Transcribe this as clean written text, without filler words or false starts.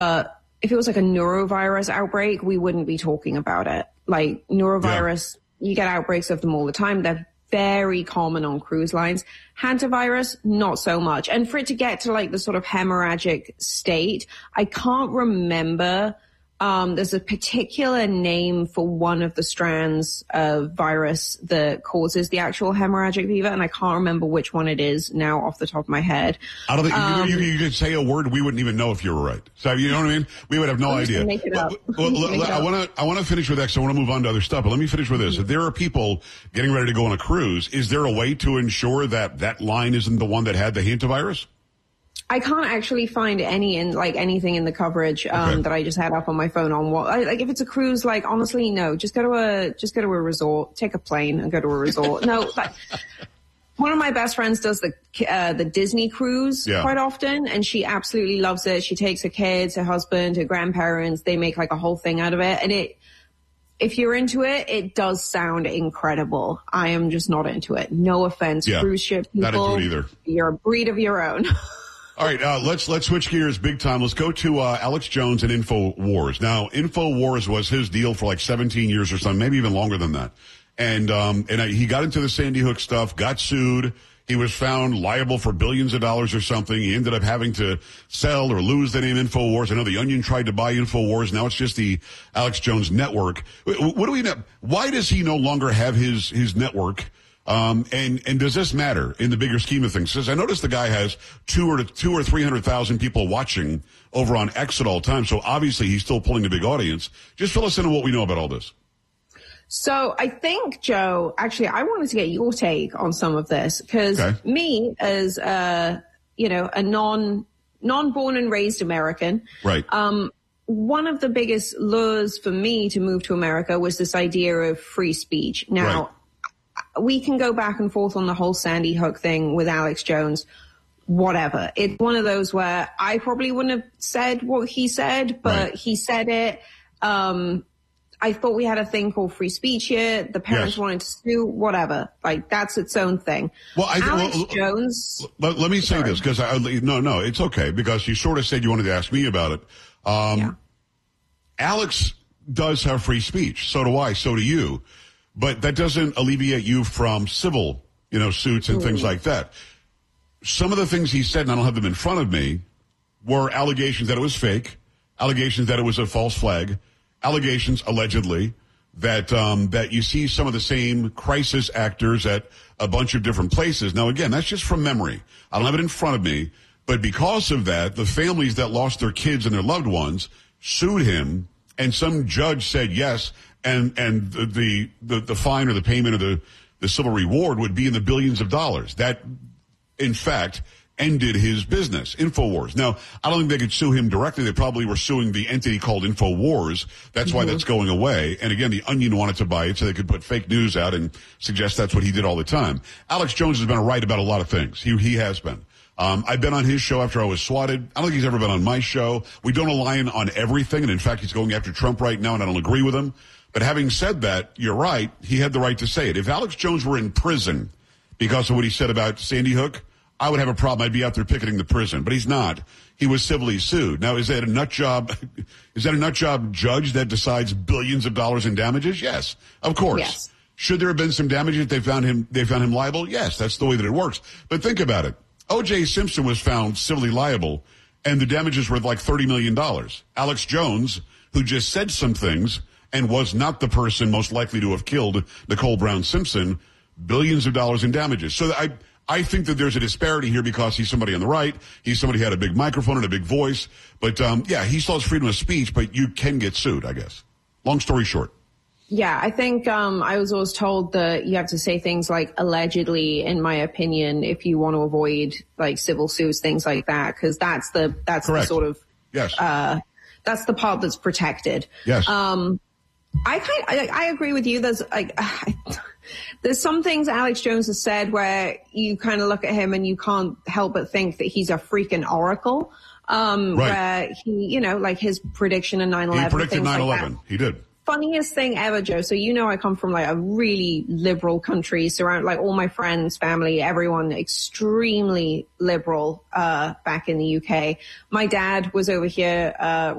if it was like a norovirus outbreak, we wouldn't be talking about it. Like norovirus, you get outbreaks of them all the time. They're very common on cruise lines. Hantavirus, not so much. And for it to get to like the sort of hemorrhagic state, I can't remember. There's a particular name for one of the strands of virus that causes the actual hemorrhagic fever, and I can't remember which one it is now off the top of my head. I don't think you could say a word, we wouldn't even know if you were right. So you know what I mean? We would have no idea. Make it up. I want to finish with X. I want to move on to other stuff, but let me finish with this. If there are people getting ready to go on a cruise, is there a way to ensure that that line isn't the one that had the hantavirus? I can't actually find anything in the coverage that I just had up on my phone on what if it's a cruise. Like honestly, no. Just go to a resort, take a plane and go to a resort. No, one of my best friends does the Disney cruise quite often, and she absolutely loves it. She takes her kids, her husband, her grandparents. They make like a whole thing out of it, and if you're into it, it does sound incredible. I am just not into it. No offense, cruise ship people. Not into it either. You're a breed of your own. All right, let's switch gears big time. Let's go to Alex Jones and InfoWars. Now, InfoWars was his deal for like 17 years or something, maybe even longer than that. And he got into the Sandy Hook stuff, got sued. He was found liable for billions of dollars or something. He ended up having to sell or lose the name InfoWars. I know the Onion tried to buy InfoWars. Now it's just the Alex Jones Network. What do we know? Why does he no longer have his network? And does this matter in the bigger scheme of things? Because I noticed the guy has 200,000 or 300,000 people watching over on X at all times. So obviously he's still pulling a big audience. Just fill us in on what we know about all this. So I think, Joe, actually, I wanted to get your take on some of this because me as, a non-born and raised American. Right. One of the biggest lures for me to move to America was this idea of free speech. Now, we can go back and forth on the whole Sandy Hook thing with Alex Jones, whatever. It's one of those where I probably wouldn't have said what he said, but he said it. I thought we had a thing called free speech here. The parents wanted to sue, whatever. Like, that's its own thing. Well, Alex Jones. Let me say this, because no, it's okay, because you sort of said you wanted to ask me about it. Alex does have free speech. So do I. So do you. But that doesn't alleviate you from civil, suits and things like that. Some of the things he said, and I don't have them in front of me, were allegations that it was fake, allegations that it was a false flag, allegations, allegedly, that you see some of the same crisis actors at a bunch of different places. Now, again, that's just from memory. I don't have it in front of me. But because of that, the families that lost their kids and their loved ones sued him, and some judge said yes, and the fine or the payment or the civil reward would be in the billions of dollars. That, in fact, ended his business, InfoWars. Now, I don't think they could sue him directly. They probably were suing the entity called InfoWars. That's why that's going away. And again, the Onion wanted to buy it so they could put fake news out and suggest that's what he did all the time. Alex Jones has been right about a lot of things. He has been. I've been on his show after I was swatted. I don't think he's ever been on my show. We don't align on everything. And in fact, he's going after Trump right now, and I don't agree with him. But having said that, you're right. He had the right to say it. If Alex Jones were in prison because of what he said about Sandy Hook, I would have a problem. I'd be out there picketing the prison. But he's not. He was civilly sued. Now, is that a nut job? Is that a nut job judge that decides billions of dollars in damages? Yes, of course. Yes. Should there have been some damages? They found him liable? Yes, that's the way that it works. But think about it. O.J. Simpson was found civilly liable, and the damages were like $30 million. Alex Jones, who just said some things and was not the person most likely to have killed Nicole Brown Simpson, billions of dollars in damages. So I think that there's a disparity here because he's somebody on the right. He's somebody who had a big microphone and a big voice. But, he still has freedom of speech, but you can get sued, I guess. Long story short. Yeah, I think I was always told that you have to say things like allegedly, in my opinion, if you want to avoid like civil suits, things like that, because that's the sort of that's the part that's protected. Yes. I agree with you. There's some things Alex Jones has said where you kind of look at him and you can't help but think that he's a freaking oracle. Where he, like his prediction of 9/11. He predicted 9/11. Like he did. funniest thing ever, Joe. So I come from like a really liberal country, surround like all my friends, family, everyone extremely liberal back in the UK. My dad was over here